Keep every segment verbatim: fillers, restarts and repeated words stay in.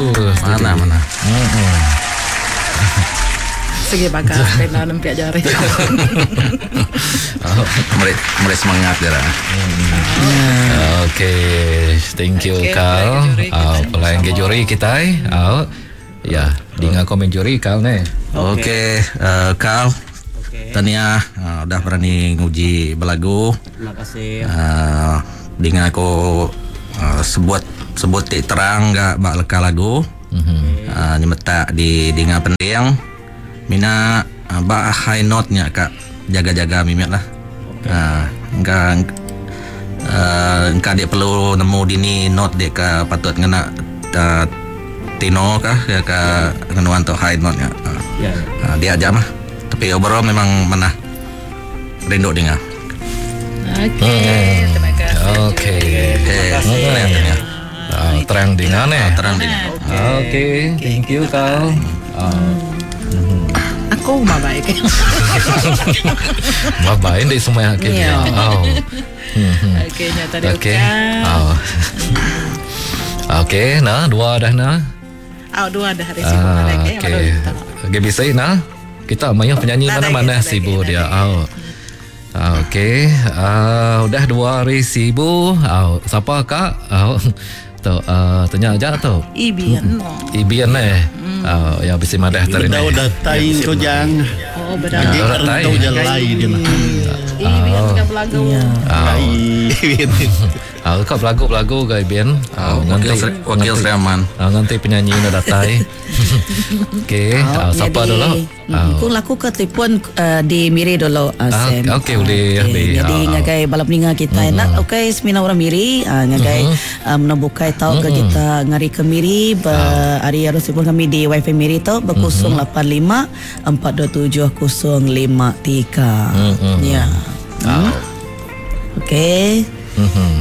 tu. Mana mana. Hmm. Segi bakal kena nempiak jari. Mereka mereka semangat dia lah. Okay, thank you Okay, Kal. pelanggan juri Ah, kita pelanggan sama-sama. juri kita. Ah, ya, dengan komen juri Kal ni. Okey, uh, Kal. Tania uh, udah berani nguji belagu. Terima kasih. Uh, dengan aku uh, sebut sebut tik terang gak bak leka lagu. Mhm. Uh, nyemetak di dengan pendiang. Mina uh, bak high note nya kak jaga-jaga mimet lah. Uh, engkau uh, engkau dia perlu nemu dini note dia ka patut ngena uh, tino kah ya ka ngenuan tu high note nya. Uh, Ya. uh, dia aja mah. Tapi overall memang mana rindu dengar. Okey, terima kasih. Okay. Eh, terang dengar. Ah, terang dengan eh. Terang dengar. Okay, thank you Kal. Ah, Aku mah baik. bye-bye di semua yang kita. Ya. Oh. Mhm. Okey, nya tadi Okay. okey. Oh. Okay, nah dua dah nah. Ah, dua ada hari sibuk Ah, lagi. okay. Okay, bisa nah. Kita main penyanyi Tak ada mana-mana lagi, tak ada sibuk lagi, dia. tak ada Oh. Ah, okay. Ah, udah dua hari sibuk. Ah, siapa kak? Ah, tu uh, tanya aja tu. Ibian. Ibian eh. Ah, ya bisa madah tadi. Dah udah tai kau jang. Oh, benar. Lagi Ah, tai. kerentau jalai dia mah. Ibian dengan belagu. Ah, Tai. ah, kau belagu-belagu ke Ibian? Ah, Oh, wakil Sri- wakil Sri Aman. Ah, nanti penyanyi nak datai. Okay, ah, siapa dulu? Ah, Kung laku ke telefon uh, di Miri dulu uh, Ah, Sam. okey, boleh, boleh. Jadi Ah, ngagai balap ninga kita nak okey semina orang Miri uh, ngagai um, nabukai tau ke kita ngari ke Miri ba hari harus telefon kami di wifi Miri tau ba kosong lapan lima empat dua tujuh kosong lima tiga. Ya. ah, Okey. mhm.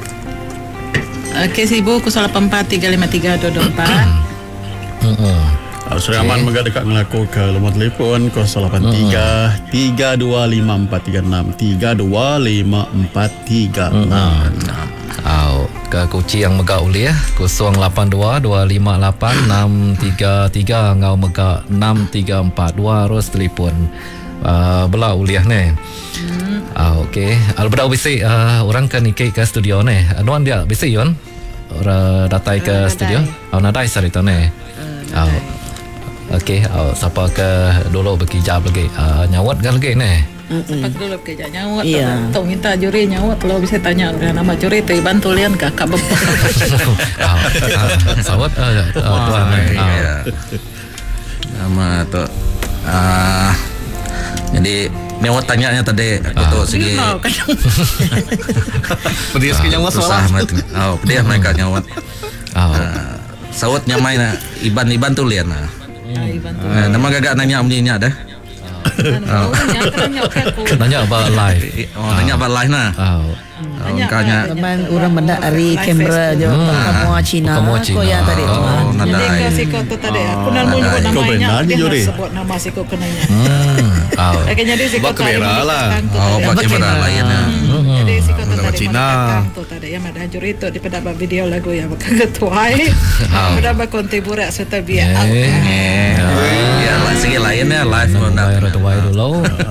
Okey, sibuk kosong lapan empat tiga lima tiga dua dua empat. Mhm. Sri Aman mega dekat ngelaku ke nombor telefon kosong lapan tiga tiga dua lima empat tiga enam tiga dua lima empat tiga enam. Au, ke kunci yang megak uli ya. kosong lapan dua dua lima lapan enam tiga tiga ngau megak enam tiga empat dua harus telefon. Uh, belah uliah ni. Ah, okey. Al bedak bisi uh, orang kan ikut ke studio ni. Anuan dia bisi yon. Ora datai ke Ah, studio. nadai. Au nadai sarita ni. Au. Okey, au siapa ke dulu berkijab lagi. Uh, nyawat kan lagi ni. Sempat dulu kerja nyawat. Iya. Tahu minta juri nyawat kalau bisa tanya orang nama juri tu bantu lian ke kak bapa. Ah, ah, sawat ah, ah, tuan ni. Ah. Ya. Nama tu. Ah, jadi ni awak tanya tadi aku tu segi Mau kan. Pedis ke nyawa susah soal. mat. Oh, dia mereka nyawat. Ah. Ah, sawat nyamai na iban-iban tu lian na. Iban tu. Ah, nama gagak nanya bunyinya dah. Oh, tanya aku. Nanya about live. Oh, nanya apa lain nah. Ah. Oh, engkaunya Teman orang benda hari kamera je kamu Cina. Kamu Cina. Ko yang tadi tu. Oh, oh, Jadi nadai. kau si kau tu tadi aku nak mau nadai. nyebut Kau namanya. benar ni, Dia Juri? harus sebut nama si kau kenanya. Hmm. Ah. Okey, jadi si kau Buat kamera lah. Oh, pakai benda lain ya. Jadi si kau tu Nama tadi Cina. tu tadi yang ada juri itu di pada video lagu yang bakal ketua. Ah. Pada bakal kontribusi serta biar. Eh, ya lah segi lain ya live Nak pun bayar tu bayar dulu.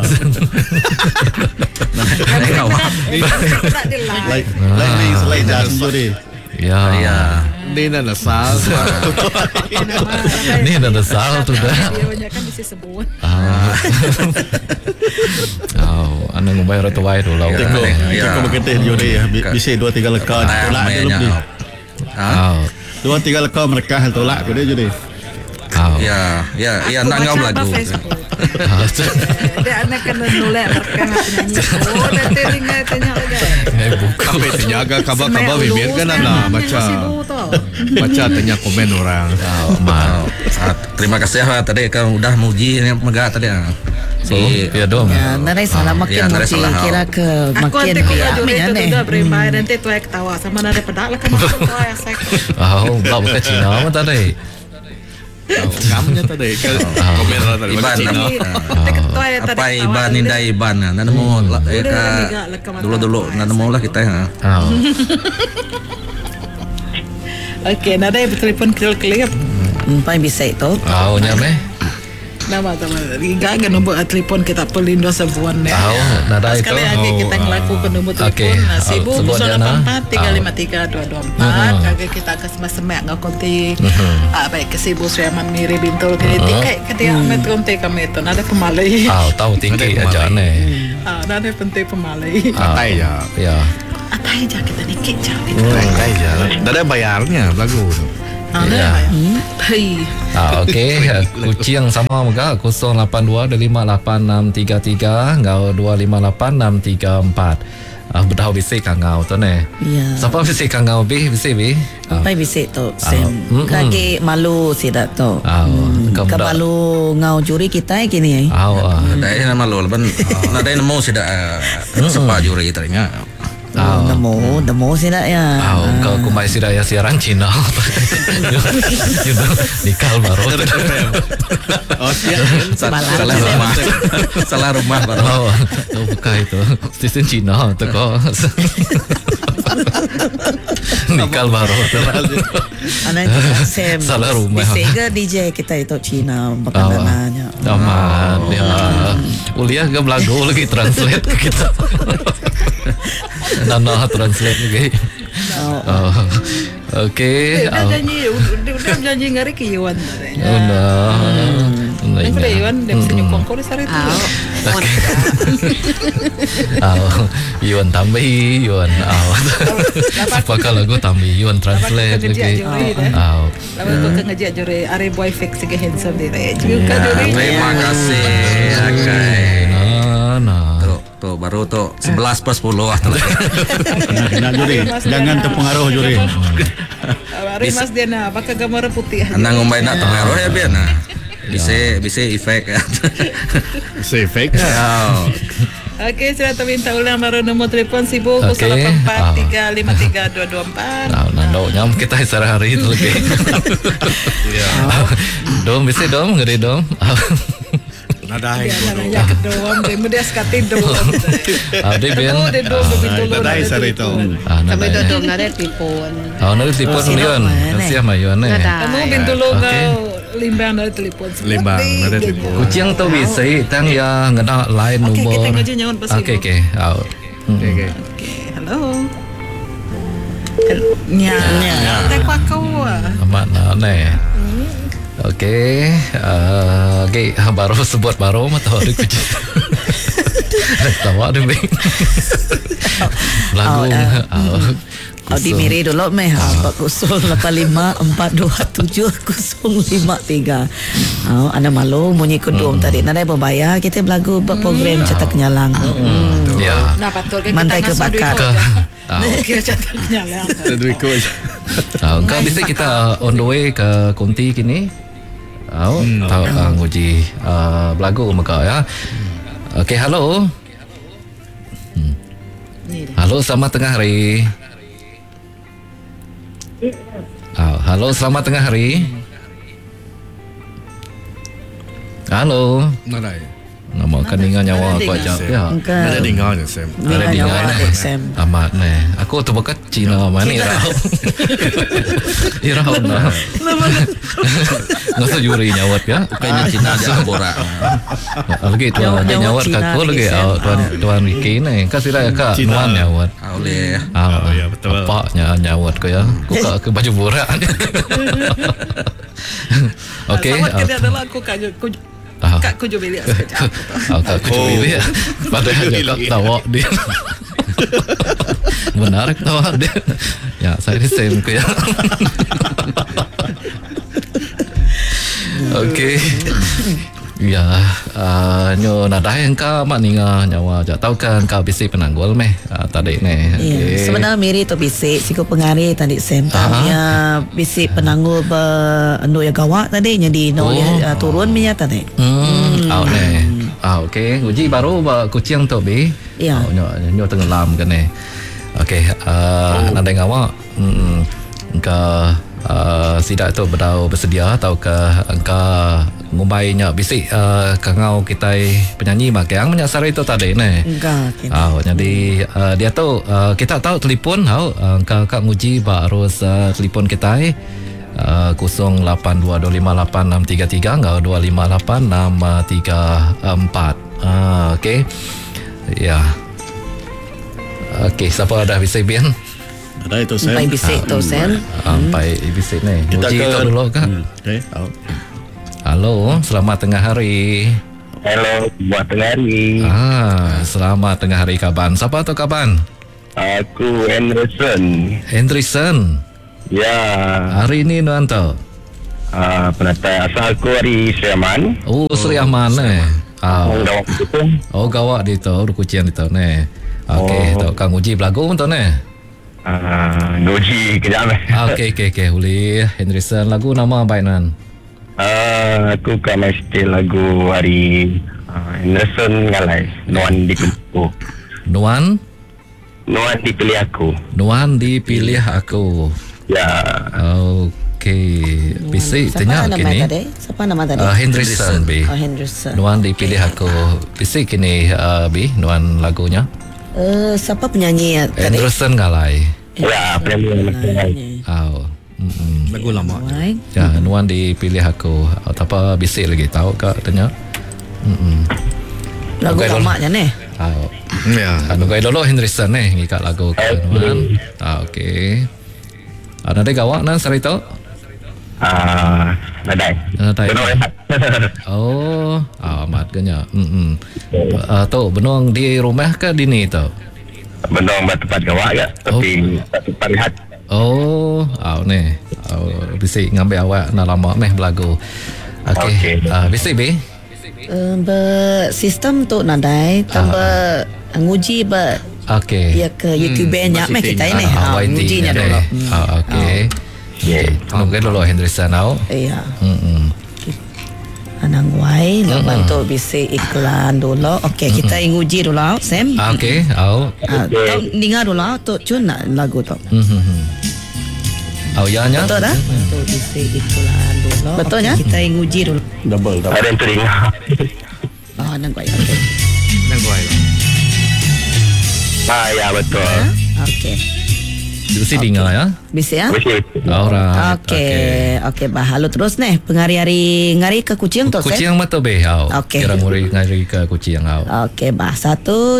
Kau. Tak di live. Lain lain ni selain jas juri. Ya. Ya. Ni nak nasal. Ni dah ada sal tu dah. Dia banyak kan bisa sebut. Ah. Oh, anda bayar tu bayar dulu. Tengok, Ya. tengok berkata juri bisa dua tiga lekat Ah, tolak dia mainnya. lebih. Ah, Ah. Dua tiga lekat mereka hal tolak aku dia juri. Ah. ya, ya, ya Aku nak ngau baca lagu. apa Facebook. Dia anak kena nulis mereka nak penyanyi. Oh, nanti tinggal tanya lagi. Eh, buku. Sampai terjaga kabar-kabar Semai bibir kan ulus Nana kan, baca masih bau tau. baca tanya komen orang. Oh, mal. Ah, terima kasih ah, tadi kau udah muji yang megah tadi ah. Si Ya dong. Ya, narai salah makin ya, narai muci salah. kira ke Aku makin nanti kau pihak juri punya itu ni. sudah berimbang. Nanti tu yang ketawa sama nada pedak lah kan aku tu yang saya. Oh, tak bukan Cina apa tadi. Kamunya tadi komen orang tadi Iban baca Cina. Nanti ketua yang tadi apa ketawa iban dulu. indah iban nah nemu Udah, ya udah, ka udah, lekam dulu dulu apa, nemu lah kita ha. Oh. Okey, nada telefon kelip-kelip. Hmm, paling bisa itu. Au nya meh. Nama sama Riga kan nombor telefon kita pelindo sebuan ya. Au nada itu. Sekali lagi kita ngelakukan nombor Okey. telefon nah, Sibu Sebut nol dia, lapan nah. empat tiga lima tiga dua dua empat. Kage kita ke semak ngau konti. Ah baik ke Sibu Syaman Miri Bintul kini tikai ke dia amet konti kami itu nada pemalai. Au tahu tinggi aja ne. Ah nada penting pemalai. Santai ya. Ya. Atai aja kita nikik jangan. Santai aja. Dah ada bayarnya lagu tu. Ah Ya. Hai. Ah, okey. Kucing sama juga kosong lapan dua dua lima lapan enam tiga tiga ngau dua lima lapan enam tiga empat. Ah bedah bisik kangau tu ne. Ya. Siapa bisik kangau bi bisik bi? Ah. Paling bisa itu. Sem. mm, Kaki malu sidak tu. Ah, kau Ke dah- malu ngau juri kita kini. Au ah. Nadai nama lo leban. Nadai nemu sudah sepa juri tadinya. Oh, nemu, nemu sidak ya. Au kau kumai sidaya siaran Cina. You know, nikal baru. Oh, siap. Sa- Malah. Salah rumah. Salah rumah baru. Oh, oh bukan itu. Stesen Cina tu kau. Nikal baru. Anak Sem. Salah rumah. Bisa ke D J kita itu Cina makanannya. Aman ya. Uliah ke belagu lagi translate ke kita. Nana translate lagi. Oh. Okey. Udah janji, udah udah janji ngari ke Iwan. Oh, nah. Nah, Ini pada ingat. Iwan dia mesti nyukong kau di sari tu. Oh, Yuan tambah Yuan. Oh. Apakah lagu tambah Yuan translate Dapat kerja lagi. juri dah. Oh. Lalu kau kan ngajak juri Are boy fix ke handsome dia. Juga juri. Terima kasih. Akai. Nah, nah. Tuh, tuh baru tuh sebelas per sepuluh ah telah. Nak juri. Jangan terpengaruh juri. Are mas dia na, pakai gambar putih. Nang ngombai nak pengaruh ya biar nah. Bisa bisa efek ya. Say fake. Oh. Okey, saya minta ulang baru nombor telefon Sibu Okey. kosong lapan empat Ah. tiga lima tiga dua dua empat. Nah, nando nyam kita sehari itu lagi. Dom bisa dom ngeri dom. Nadai. Nanya ke doang, dia mudah sekali doang. Ada ben. Oh, dia doang begitu loh. Nadai sari tu. Ah, Kami nada. duduk ada telefon. Oh, nanti tipon Oh, Yuan. mana? Siapa mah Yuan eh. Nada. Kamu pintu lo Okey. kau limbang dari telefon. Limbang, ada telefon. Kucing tu bisa tang ya ngena lain Okey, nombor. kita ngaji nyawan pas Okey okey. Au. Okay, okay. Okey, hello. Nya, nya. Tak kau ah. Amat nah ne. Okey. Uh, okey, baru sebut baru mah tahu ada kucing. Tahu ada bing. Lagu. Oh, dah. Au. Oh, di Miri dulu meh empat kosong lapan lima empat dua tujuh kosong lima tiga. Oh, anda malu bunyi kedua tadi. Nada berbayar kita belagu buat program cetak kenyalang. Ya. Nah, betul kan Mantai ke bakat. Ke. Au. Kita catat nyala. Duit kau. Ah, kau bisa kita on the way ke Kunti kini. Oh, tahu uh, nguji uh, belagu mereka ya. Okey, halo. Hmm. Halo, selamat tengah hari. Oh, halo, selamat tengah hari. Halo. Nadai. Nama keningan nyawa aku aja. Ya. Ada dengar je Sam. Ada Dengar dengar nyawa, ne. Sam. Amat ne. Aku tu bekat Cina mana irau. Irau na. Ngasa juri nyawat ya. Kayaknya Cina aja bora. Lagi tuan Nyawat- nyawat nyawat Cina kaku lagi lagi, ah, Sam. tuan tuan Ricky ni. Kasih raya kak Cina. nuan nyawat. Oleh Ah, Oh, ya, betul. Apa nya nyawat ko ya. Ku ka ke baju borak. Okey. Sawat ah, kita adalah aku kagak ku Ah. kak ku jual bilik sekejap. Ah, kak Oh. kucuri dia. Padahal dia kak tawa dia. Benar tawa dia. Ya, saya ni same ko ya. Okey. Ya, uh, nyo nadai engkau mak ninga nyawa ja tahu kan kau bisi penanggul meh uh, tadi ni. Ya, sebenarnya Miri tu bisik siku pengari tadi Sam tanya bisik penangguh be ando ya gawak tadi jadi no Oh. ya turun minyak tadi. Hmm, au ne. Ah, okey. Uji baru ba kucing tu bi. Ya. Oh, nyo nyo tenggelam kan ni. Okey, uh, nadai ngawak. Hmm. Engkau Uh, sidak tu berdau bersedia ataukah engkau ngumainya bisik uh, kangau kita penyanyi mak yang menyasar itu tadi ne. Enggak. Oh, jadi uh, dia tu uh, kita tahu telefon hau uh, engkau kak nguji ba harus uh, telefon kita uh, kosong lapan dua dua lima lapan enam tiga tiga ngau dua lima lapan enam tiga empat. Ah, okey. Ya. Okey, siapa dah bisik bien? Ada itu Sam. Sampai bisik tu Sam. Sampai bisik ni. Kita Uji ke tu dulu kak. Hmm, okay. Oh. Halo, selamat tengah hari. Hello, buat tengah hari. Ah, selamat tengah hari kaban. Siapa tu kaban? Aku Anderson. Hendrison. Ya, Hari ni nuan tu. uh, penata asal aku dari Seriaman. Oh, Seri Ahman eh. Ah. Oh, dah waktu tu. Oh, gawak di tu, rukucian di tu ni. Okey, Oh. tu Kang Uji belagu tu ni. Uh, Goji kejap eh. Ah, okey, okey, okey. Uli Hendrison lagu nama baik nan. Uh, aku kan mesti lagu hari uh, Anderson ngalai. Nuan dipilih aku. Nuan, Nuan dipilih aku. Nuan dipilih aku. Ya. Okey, bisik Siapa tanya nama kini. tadi? Siapa nama tadi? Uh, Hendrison bi. Oh, Henderson. Nuan dipilih aku. Bisik kini uh, bi Nuan lagunya. Eh, siapa penyanyi ya tadi? Henderson galai. Ya, premier macam Oh. Mm-mm. Lagu lama. Baik. Ya, Nuan dipilih aku. Atau apa bisik lagi tahu kak tanya. Mm-mm. Lagu Okey, lama je ni. Tahu. Ya. Anu gaya dulu Henderson ni ngikat lagu ke Nuan. Ah, okey. Ada ada gawak nan sari tu? Ah, nadai. Nadai. Benar rehat. Oh, amat ganya. Hmm. Uh, tu benong di rumah ke di ni tu? Benar tempat gawak ya, tapi tak tempat rehat. Oh, au ni. Au bisik ngambil awak nak lama meh belagu. Okey. Okey. Ah, bisik bi. Eh, ber sistem tu nadai tambah nguji ber Okey. ya ke YouTube nya meh kita ini. Ah, Ha, Y T ngujinya ni. dulu. Ah, okey. Ya. Tunggu dulu Henderson au. Iya. Hmm. Anang wai nak bantu bisik iklan dulu. Okey, kita nguji dulu Sam. Okey, au. Ah, tau dengar dulu tu cun nak lagu tu. Hmm. Au ya nya. Betul dah? Tu bisik iklan dulu. Betul ya? Kita nguji dulu. Double, double. Ada yang teringat. Oh, anang wai. Okey. Ah, ya betul. Okey. Mesti dengar ya. Bisik ya? Mesti. Alright. Okey, okey bah. Lalu terus nih pengari-hari ngari ke kucing tu Sam. Kucing mata be au. Okey. Kira muri ngari ke kucing au. Okey bah. Satu